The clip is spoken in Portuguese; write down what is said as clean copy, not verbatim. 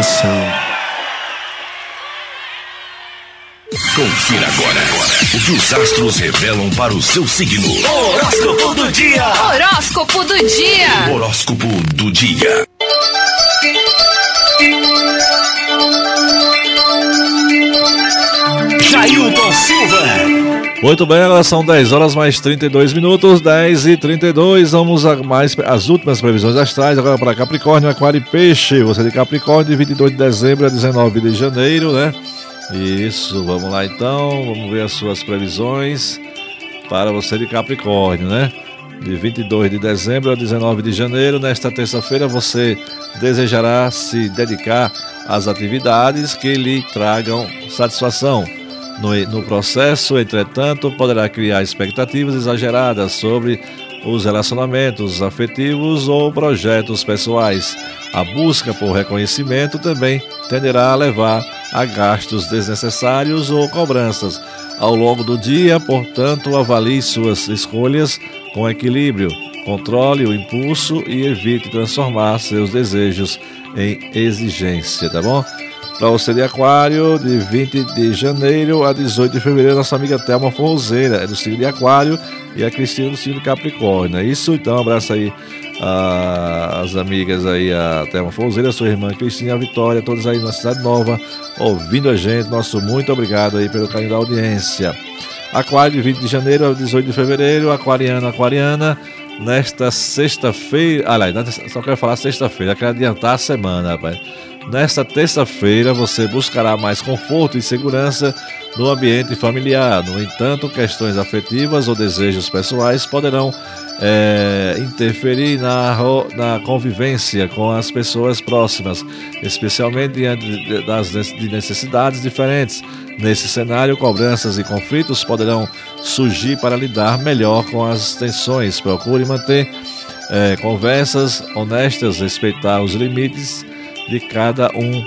coração. Confira agora o que os astros revelam para o seu signo. Horóscopo do dia. Horóscopo do dia. Horóscopo do dia. Jailton Silva. Muito bem, agora são 10 horas mais 32 minutos, 10h32. Vamos às últimas previsões astrais. Agora para Capricórnio, Aquário e Peixe. Você de Capricórnio, de 22 de dezembro a 19 de janeiro, né? Isso, vamos lá então. Vamos ver as suas previsões para você de Capricórnio, né? De 22 de dezembro a 19 de janeiro. Nesta terça-feira você desejará se dedicar às atividades que lhe tragam satisfação. No processo, entretanto, poderá criar expectativas exageradas sobre os relacionamentos afetivos ou projetos pessoais. A busca por reconhecimento também tenderá a levar a gastos desnecessários ou cobranças. Ao longo do dia, portanto, avalie suas escolhas com equilíbrio, controle o impulso e evite transformar seus desejos em exigência, tá bom? Para você de Aquário, de 20 de janeiro a 18 de fevereiro, nossa amiga Thelma Forrozeira, é do signo de Aquário, e a Cristina do signo de Capricórnio. É isso? Então, um abraço aí às amigas aí, a Thelma Forrozeira, a sua irmã Cristina e a Vitória, todos aí na Cidade Nova, ouvindo a gente. Nosso muito obrigado aí pelo carinho da audiência. Aquário, de 20 de janeiro a 18 de fevereiro, aquariano, aquariana, nesta sexta-feira, só quero falar sexta-feira, quero adiantar a semana, rapaz. Nesta terça-feira você buscará mais conforto e segurança no ambiente familiar. No entanto, questões afetivas ou desejos pessoais poderão interferir na convivência com as pessoas próximas, especialmente diante de necessidades diferentes. Nesse cenário, cobranças e conflitos poderão surgir para lidar melhor com as tensões. Procure manter conversas honestas, respeitar os limites de cada um